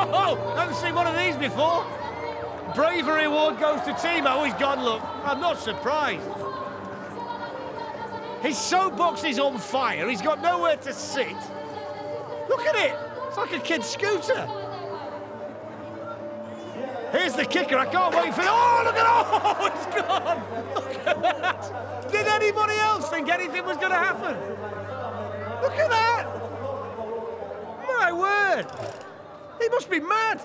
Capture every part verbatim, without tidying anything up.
Oh, haven't seen one of these before. Bravery award goes to Timo. He's gone, look. I'm not surprised. His soapbox is on fire. He's got nowhere to sit. Look at it. It's like a kid's scooter. Here's the kicker. I can't wait for it. Oh, look at it. Oh, it's gone. Look at that. Did anybody else think anything was going to happen? Look at that. My word. He must be mad.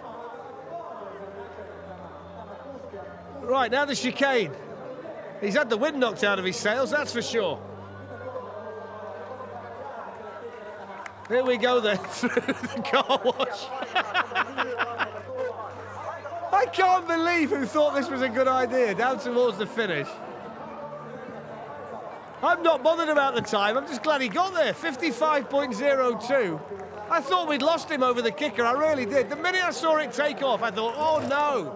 Right, now the chicane. He's had the wind knocked out of his sails, that's for sure. Here we go then, through the car wash. I can't believe who thought this was a good idea, down towards the finish. I'm not bothered about the time, I'm just glad he got there, fifty-five point oh two. I thought we'd lost him over the kicker, I really did. The minute I saw it take off, I thought, oh no.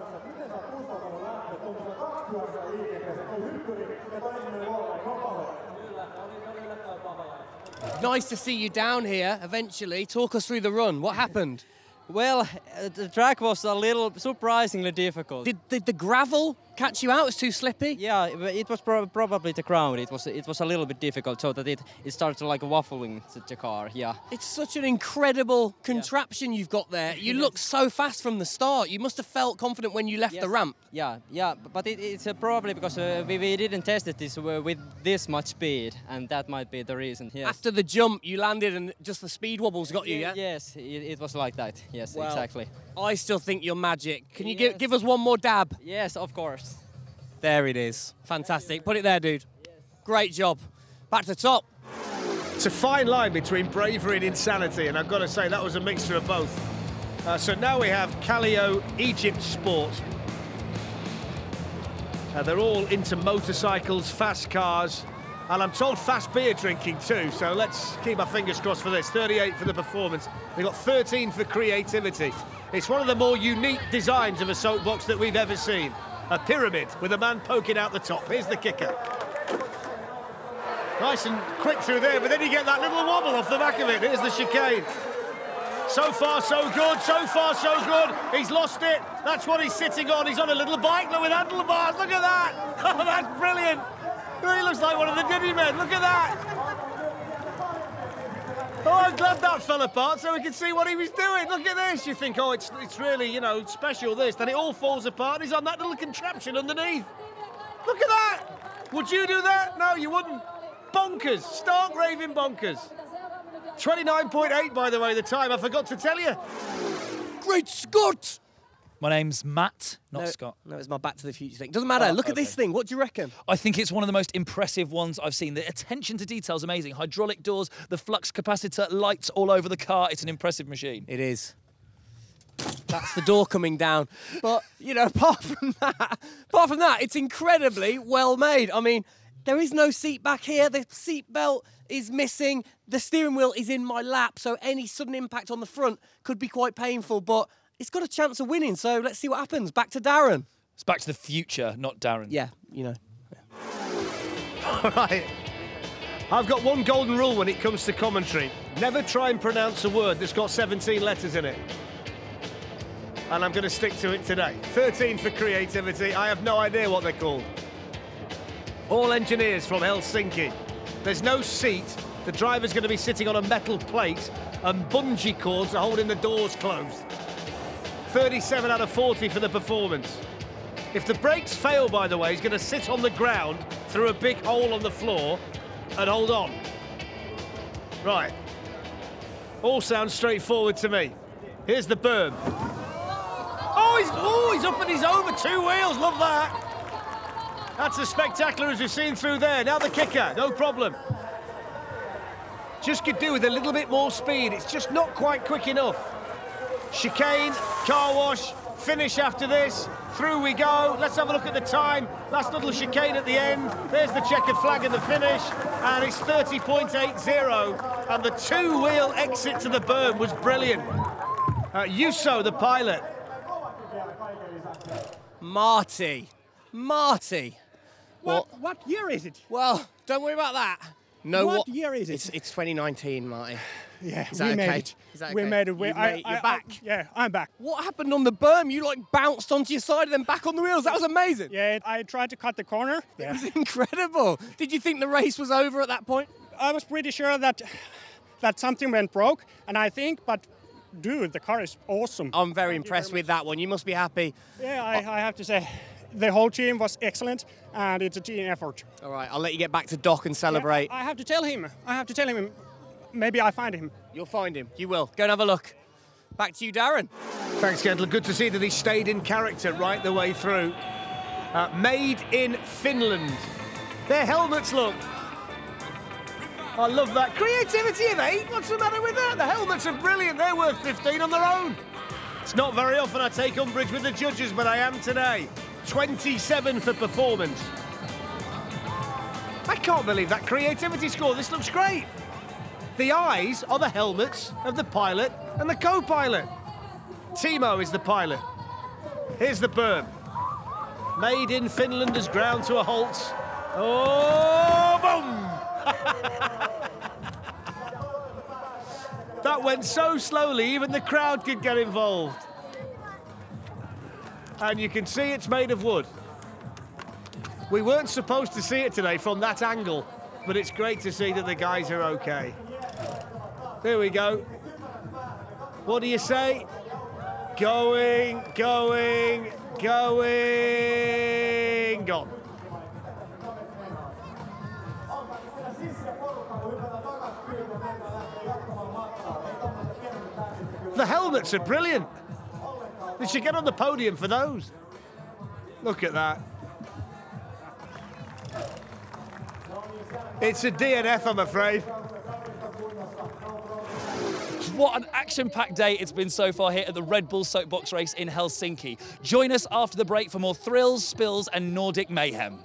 Nice to see you down here, eventually. Talk us through the run. What happened? Well, uh, the track was a little surprisingly difficult. Did, did the gravel catch you out? It was too slippy? Yeah, it was pro probably the ground. It was it was a little bit difficult, so that it, it started like waffling the, the car, yeah. It's such an incredible contraption yeah. you've got there. You look so fast from the start. You must have felt confident when you left yes. the ramp. Yeah, yeah, but it, it's uh, probably because uh, we, we didn't test it this uh, with this much speed, and that might be the reason, yes. After the jump, you landed and just the speed wobbles got you, yeah? Yes, it, it was like that, yes, well, exactly. I still think you're magic. Can you yes. give, give us one more dab? Yes, of course. There it is. Fantastic. Put it there, dude. Yes. Great job. Back to the top. It's a fine line between bravery and insanity, and I've got to say that was a mixture of both. Uh, so now we have Kallio Egypt Sport. Uh, they're all into motorcycles, fast cars, and I'm told fast beer drinking too, so let's keep our fingers crossed for this. thirty-eight for the performance. They've got thirteen for creativity. It's one of the more unique designs of a soapbox that we've ever seen. A pyramid with a man poking out the top. Here's the kicker. Nice and quick through there, but then you get that little wobble off the back of it. Here's the chicane. So far, so good. So far, so good. He's lost it. That's what he's sitting on. He's on a little bike with handlebars. Look at that. Oh, that's brilliant. He looks like one of the Diddy men. Look at that. Oh, I'm glad that fell apart so we could see what he was doing. Look at this. You think, oh, it's, it's really, you know, special this. Then it all falls apart. He's on that little contraption underneath. Look at that. Would you do that? No, you wouldn't. Bonkers. Stark raving bonkers. twenty-nine point eight, by the way, the time. I forgot to tell you. Great Scott! My name's Matt, not no, Scott. No, it's my Back to the Future thing. Doesn't matter. Oh, Look okay. at this thing. What do you reckon? I think it's one of the most impressive ones I've seen. The attention to detail is amazing. Hydraulic doors, the flux capacitor, lights all over the car. It's an impressive machine. It is. That's the door coming down. But, you know, apart from that, apart from that, it's incredibly well made. I mean, there is no seat back here. The seat belt is missing. The steering wheel is in my lap, so any sudden impact on the front could be quite painful, but it's got a chance of winning, so let's see what happens. Back to Darren. It's Back to the Future, not Darren. Yeah, you know. Yeah. All right. I've got one golden rule when it comes to commentary. Never try and pronounce a word that's got seventeen letters in it. And I'm going to stick to it today. thirteen for creativity. I have no idea what they're called. All engineers from Helsinki. There's no seat. The driver's going to be sitting on a metal plate and bungee cords are holding the doors closed. thirty-seven out of forty for the performance. If the brakes fail, by the way, he's going to sit on the ground through a big hole on the floor and hold on. Right. All sounds straightforward to me. Here's the berm. Oh, he's, oh, he's up and he's over. Two wheels, love that. That's as spectacular as we've seen through there. Now the kicker, no problem. Just could do with a little bit more speed. It's just not quite quick enough. Chicane, car wash, finish after this. Through we go. Let's have a look at the time. Last little chicane at the end. There's the checkered flag in the finish. And it's thirty point eight zero. And the two-wheel exit to the berm was brilliant. Uh, Juuso, the pilot. Marty. Marty. What, Well, what year is it? well, don't worry about that. No, What what year is it? It's, it's twenty nineteen, Marty. Yeah, Is that we okay? made it. Is that We okay? made it. We, You I, made- I, you're I- back. yeah, I'm back. What happened on the berm? You like bounced onto your side and then back on the wheels. That was amazing. Yeah, I tried to cut the corner. It Yeah. was incredible. Did you think the race was over at that point? I was pretty sure that that something went broke, and I think, but dude, the car is awesome. I'm very Thank you impressed very with that one. You must be happy. Yeah, I, I have to say, the whole team was excellent, and it's a team effort. All right, I'll let you get back to Doc and celebrate. I, I have to tell him. I have to tell him. Maybe I find him. You'll find him. You will. Go and have a look. Back to you, Darren. Thanks, Kendall. Good to see that he stayed in character right the way through. Uh, made in Finland. Their helmets, look. I love that. Creativity of eight. What's the matter with that? The helmets are brilliant. They're worth fifteen on their own. It's not very often I take umbrage with the judges, but I am today. twenty-seven for performance. I can't believe that creativity score. This looks great. The eyes are the helmets of the pilot and the co-pilot. Timo is the pilot. Here's the berm. Made in Finland has ground to a halt. Oh, boom! That went so slowly, even the crowd could get involved. And you can see it's made of wood. We weren't supposed to see it today from that angle, but it's great to see that the guys are okay. There we go. What do you say? Going, going, going, gone. The helmets are brilliant. They should get on the podium for those. Look at that. It's a D N F, I'm afraid. What an action-packed day it's been so far here at the Red Bull Soapbox Race in Helsinki. Join us after the break for more thrills, spills and Nordic mayhem.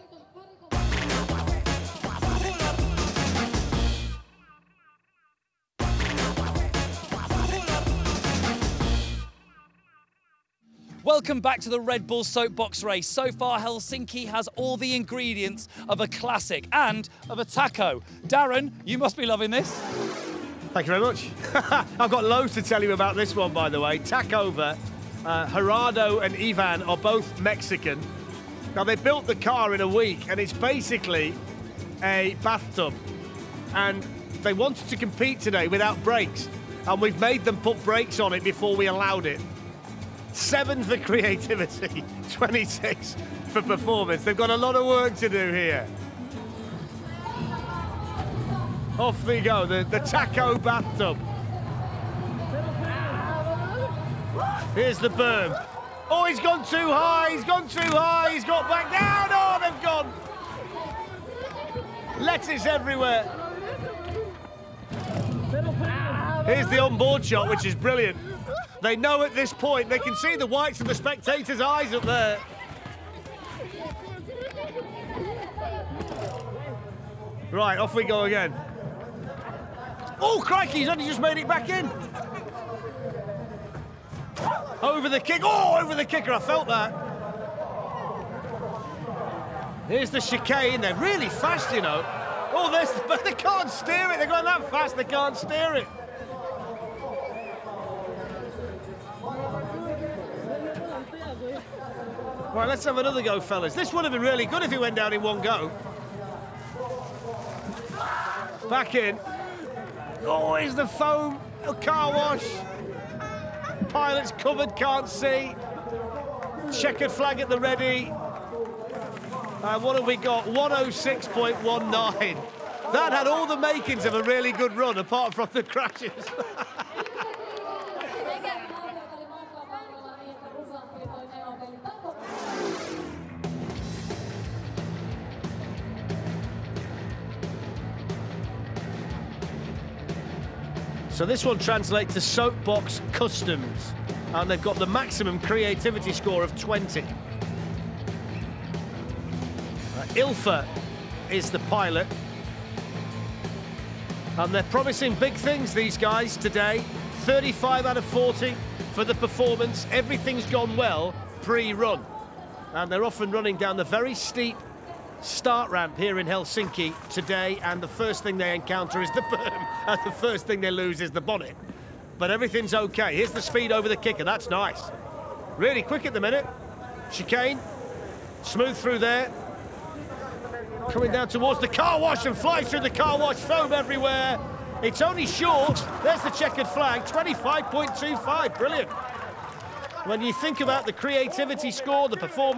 Welcome back to the Red Bull Soapbox Race. So far, Helsinki has all the ingredients of a classic and of a taco. Darren, you must be loving this. Thank you very much. I've got loads to tell you about this one, by the way. Takeover, uh, Gerardo and Ivan are both Mexican. Now, they built the car in a week, and it's basically a bathtub. And they wanted to compete today without brakes, and we've made them put brakes on it before we allowed it. Seven for creativity, twenty-six for performance. They've got a lot of work to do here. Off they go, the, the taco bathtub. Here's the berm. Oh, he's gone too high, he's gone too high, he's got back down. Oh, they've gone. Lettuce everywhere. Here's the onboard shot, which is brilliant. They know at this point, they can see the whites of the spectators' eyes up there. Right, off we go again. Oh, crikey, he's only just made it back in. Over the kick, oh, over the kicker, I felt that. Here's the chicane, they're really fast, you know. Oh, there's, but they can't steer it, they're going that fast, they can't steer it. Right, let's have another go, fellas. This would have been really good if it went down in one go. Back in. Oh, here's the foam. A car wash. Pilot's covered, can't see. Checkered flag at the ready. And what have we got? one oh six point one nine. That had all the makings of a really good run, apart from the crashes. So this one translates to Soapbox Customs, and they've got the maximum creativity score of twenty. Uh, Ilfa is the pilot, and they're promising big things, these guys, today. thirty-five out of forty for the performance. Everything's gone well pre-run, and they're often running down the very steep start ramp here in Helsinki today, and the first thing they encounter is the berm, and the first thing they lose is the bonnet. But everything's okay. Here's the speed over the kicker. That's nice. Really quick at the minute. Chicane. Smooth through there. Coming down towards the car wash and flies through the car wash. Foam everywhere. It's only short. There's the checkered flag. twenty-five point two five. Brilliant. When you think about the creativity score, the performance.